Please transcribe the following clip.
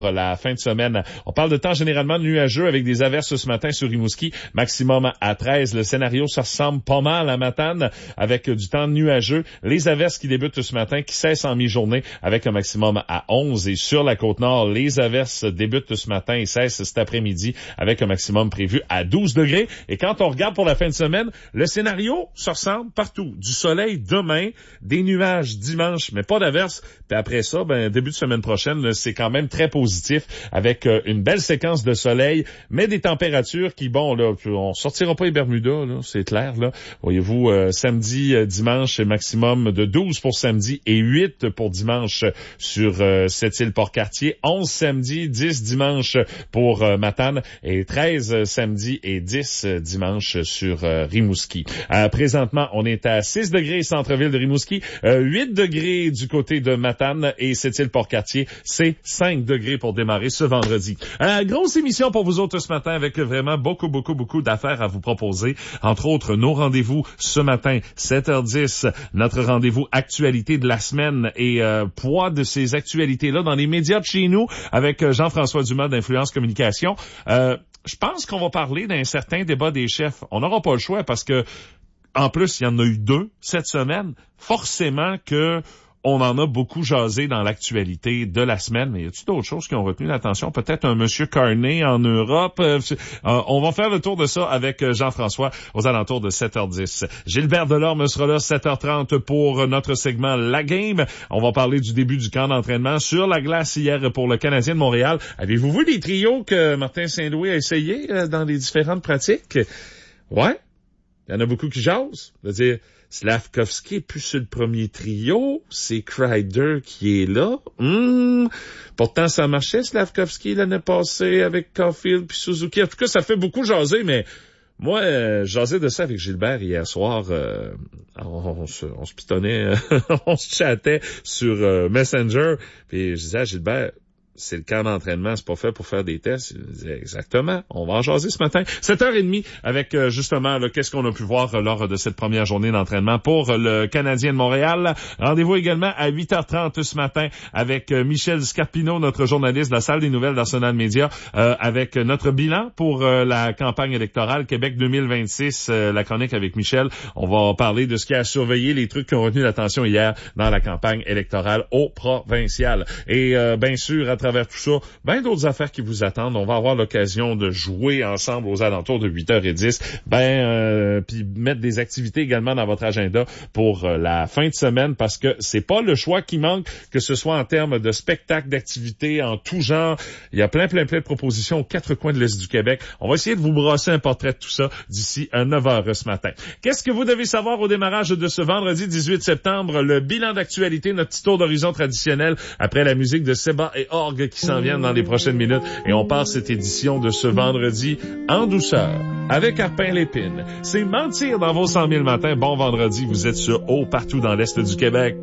la fin de semaine. On parle de temps généralement nuageux avec des averses ce matin sur Rimouski, maximum à 13. Le scénario, ça ressemble pas mal à Matane avec du temps nuageux. Les averses qui débutent ce matin, qui cessent en mi-journée avec un maximum à 11. Et sur la Côte-Nord, les averses débutent ce matin et cessent cet après-midi avec un maximum prévu à 12 degrés. Et quand on regarde pour la fin de semaine, le scénario se ressemble partout. Du soleil demain, des nuages dimanche, mais pas d'averses. Puis après ça, début de semaine prochaine, c'est quand même très positif avec une belle séquence de soleil, mais des températures qui, on sortira pas les Bermudas, là, c'est clair, là. Voyez-vous, samedi, dimanche, maximum de 12 pour samedi et 8 pour dimanche sur cette île Port-Cartier, 11 samedi, 10 dimanche pour Matane et 13 samedi et 10 dimanche sur Rimouski. Présentement, on est à 6 degrés centre-ville de Rimouski, 8 degrés du côté de Matane et cette île Port-Cartier, c'est 5 degrés pour démarrer ce vendredi. Grosse émission pour vous autres ce matin avec vraiment beaucoup d'affaires à vous proposer. Entre autres, nos rendez-vous ce matin, 7h10, notre rendez-vous actualité de la semaine et poids de ces actualités-là dans les médias de chez nous avec Jean-François Dumas d'Influence Communication. Je pense qu'on va parler d'un certain débat des chefs. On n'aura pas le choix parce que, en plus, il y en a eu 2 cette semaine. Forcément que on en a beaucoup jasé dans l'actualité de la semaine, mais y a-t-il d'autres choses qui ont retenu l'attention? Peut-être un monsieur Carney en Europe. On va faire le tour de ça avec Jean-François aux alentours de 7h10. Gilbert Delorme sera là 7h30 pour notre segment La Game. On va parler du début du camp d'entraînement sur la glace hier pour le Canadien de Montréal. Avez-vous vu les trios que Martin Saint-Louis a essayé dans les différentes pratiques? Ouais. Il y en a beaucoup qui jasent. C'est-à-dire, Slavkovski est plus sur le premier trio, c'est Kreider qui est là. Pourtant, ça marchait, Slavkovski, l'année passée, avec Caulfield puis Suzuki. En tout cas, ça fait beaucoup jaser, mais moi, jasais de ça avec Gilbert hier soir. On se pitonnait, on se chattait sur Messenger, puis je disais à Gilbert, c'est le camp d'entraînement, c'est pas fait pour faire des tests. Il disait exactement. On va en jaser ce matin. 7h30 avec justement qu'est-ce qu'on a pu voir lors de cette première journée d'entraînement pour le Canadien de Montréal. Rendez-vous également à 8h30 ce matin avec Michel Scarpino, notre journaliste de la salle des nouvelles d'Arsenal Média, avec notre bilan pour la campagne électorale Québec 2026, la chronique avec Michel. On va parler de ce qui a surveillé, les trucs qui ont retenu l'attention hier dans la campagne électorale au provincial. Et bien sûr, à travers tout ça, bien d'autres affaires qui vous attendent. On va avoir l'occasion de jouer ensemble aux alentours de 8h10. Puis mettre des activités également dans votre agenda pour la fin de semaine parce que c'est pas le choix qui manque, que ce soit en termes de spectacles, d'activités en tout genre. Il y a plein de propositions aux 4 coins de l'Est du Québec. On va essayer de vous brosser un portrait de tout ça d'ici à 9h ce matin. Qu'est-ce que vous devez savoir au démarrage de ce vendredi 18 septembre? Le bilan d'actualité, notre petit tour d'horizon traditionnel après la musique de Seba et Orgue qui s'en viennent dans les prochaines minutes. Et on part cette édition de ce vendredi en douceur avec Arpin Lépine. C'est mentir dans vos 100 000 matins. Bon vendredi, vous êtes sur Haut partout dans l'Est du Québec.